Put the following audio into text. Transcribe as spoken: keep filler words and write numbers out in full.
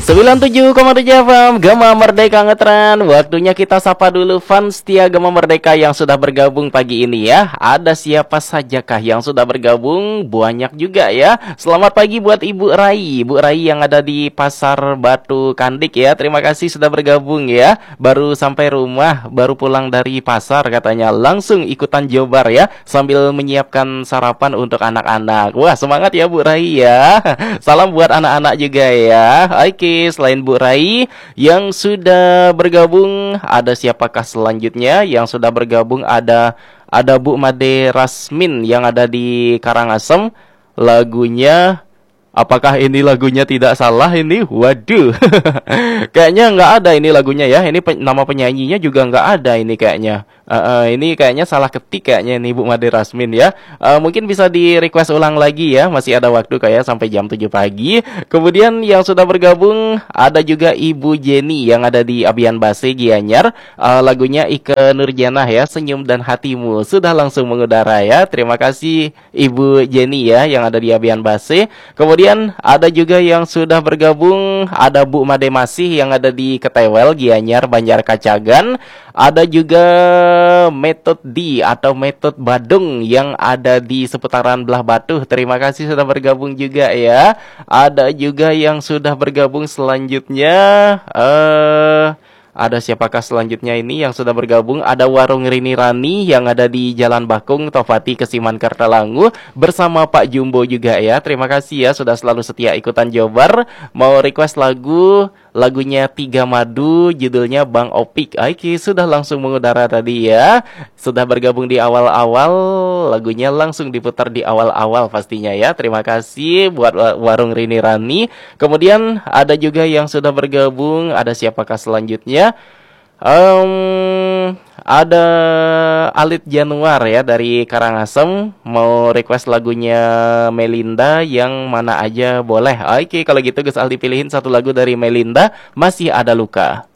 sembilan puluh tujuh koma tujuh F M Gema Merdeka Ngetren. Waktunya kita sapa dulu fans setia Gema Merdeka yang sudah bergabung pagi ini ya. Ada siapa sajakah yang sudah bergabung? Banyak juga ya. Selamat pagi buat Ibu Rai Ibu Rai yang ada di Pasar Batu Kandik ya. Terima kasih sudah bergabung ya. Baru sampai rumah, baru pulang dari pasar katanya. Langsung ikutan jobar ya, sambil menyiapkan sarapan untuk anak-anak. Wah, semangat ya Bu Rai ya. Salam buat anak-anak juga ya. Oke, selain Bu Rai yang sudah bergabung, ada siapakah selanjutnya yang sudah bergabung? Ada ada Bu Made Rasmin yang ada di Karangasem. Lagunya, apakah ini lagunya tidak salah ini? Waduh. Kayaknya nggak ada ini lagunya ya. Ini pe nama penyanyinya juga nggak ada ini kayaknya. Uh, uh, ini kayaknya salah ketik kayaknya nih Bu Made Rasmin ya. Uh, mungkin bisa di request ulang lagi ya. Masih ada waktu kayak sampai jam tujuh pagi. Kemudian yang sudah bergabung ada juga Ibu Jenny yang ada di Abian Base Gianyar. Uh, lagunya Ike Nurjanah ya, Senyum dan Hatimu. Sudah langsung mengudara ya. Terima kasih Ibu Jenny ya yang ada di Abian Base. Kemudian ada juga yang sudah bergabung, ada Bu Made Masih yang ada di Ketewel Gianyar Banjar Kacagan. Ada juga Metode D atau Metode Badung yang ada di seputaran Belah Batu. Terima kasih sudah bergabung juga ya. Ada juga yang sudah bergabung selanjutnya. Eh Ada siapakah selanjutnya ini yang sudah bergabung? Ada Warung Rini Rani yang ada di Jalan Bakung, Tofati, Kesiman, Kartalangu bersama Pak Jumbo juga ya. Terima kasih ya sudah selalu setia ikutan jobar. Mau request lagu, lagunya Tiga Madu, judulnya Bang Opik. Oke, sudah langsung mengudara tadi ya. Sudah bergabung di awal-awal, lagunya langsung diputar di awal-awal pastinya ya. Terima kasih buat Warung Rini Rani. Kemudian ada juga yang sudah bergabung. Ada siapakah selanjutnya? Um, ada Alit Januar ya dari Karangasem, mau request lagunya Melinda yang mana aja boleh. Oke, kalau gitu Gus Aldi pilihin satu lagu dari Melinda, Masih Ada Luka.